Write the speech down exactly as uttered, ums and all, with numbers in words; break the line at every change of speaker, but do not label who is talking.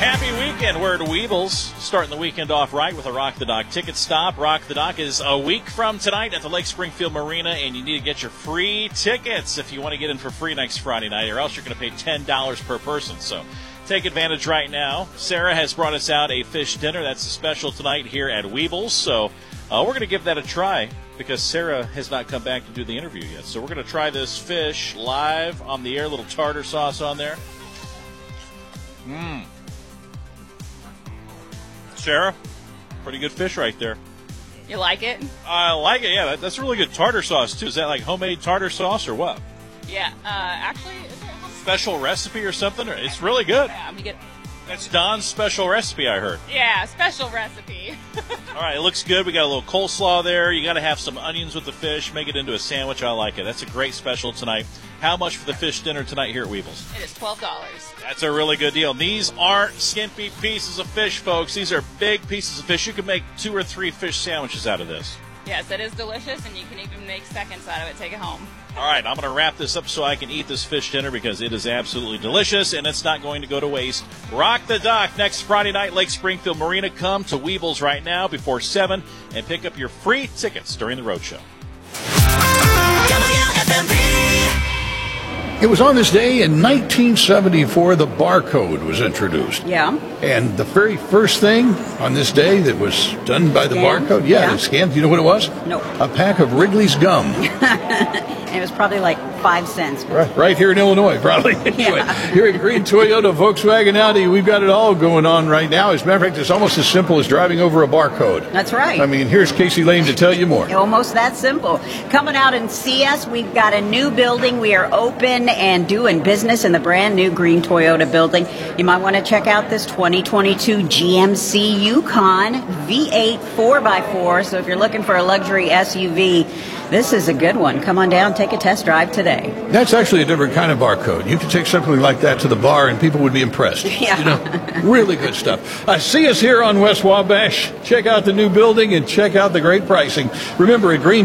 Happy weekend. We're at Weebles, starting the weekend off right with a Rock the Dock ticket stop. Rock the Dock is a week from tonight at the Lake Springfield Marina, and you need to get your free tickets if you want to get in for free next Friday night, or else you're going to pay ten dollars per person. So take advantage right now. Sarah has brought us out a fish dinner. That's a special tonight here at Weebles. So uh, we're going to give that a try because Sarah has not come back to do the interview yet. So we're going to try this fish live on the air, a little tartar sauce on there. Mmm. Sarah, pretty good fish right there.
You like it?
I like it, yeah. That, that's really good tartar sauce, too. Is that like homemade tartar sauce or what?
Yeah, uh, actually, is it homemade?
Special recipe or something? It's really good.
Yeah, we get.
That's Don's special recipe, I heard.
Yeah, special recipe.
All right, it looks good. We got a little coleslaw there. You got to have some onions with the fish. Make it into a sandwich. I like it. That's a great special tonight. How much for the fish dinner tonight here at Weebles?
It is twelve dollars.
That's a really good deal. These aren't skimpy pieces of fish, folks. These are big pieces of fish. You can make two or three fish sandwiches out of this.
Yes, it is delicious, and you can even make seconds out of it. Take it home.
All right, I'm going to wrap this up so I can eat this fish dinner because it is absolutely delicious, and it's not going to go to waste. Rock the Dock next Friday night, Lake Springfield Marina. Come to Weebles right now before seven and pick up your free tickets during the road show.
W F M B.
It was on this day in nineteen seventy-four the barcode was introduced.
Yeah.
And the very first thing on this day that was done by the
Scanned?
barcode, yeah,
Yeah.
it scanned. Do you know what it was?
No.
A pack of Wrigley's gum.
It was probably like five cents.
Right, right here in Illinois, probably. Anyway,
Yeah.
here at Green Toyota, Volkswagen, Audi, we've got it all going on right now. As a matter of fact, it's almost as simple as driving over a barcode.
That's right.
I mean, here's Casey Lane to tell you more.
Almost that simple. Coming out and see us. We've got a new building. We are open and doing business in the brand new Green Toyota building. You might want to check out this twenty twenty-two G M C Yukon V eight four by four. So if you're looking for a luxury S U V, this is a good one. Come on down, take a test drive today.
That's actually a different kind of barcode. You could take something like that to the bar and people would be impressed.
Yeah.
You know, really good stuff. Uh, see us here on West Wabash. Check out the new building and check out the great pricing. Remember, at Green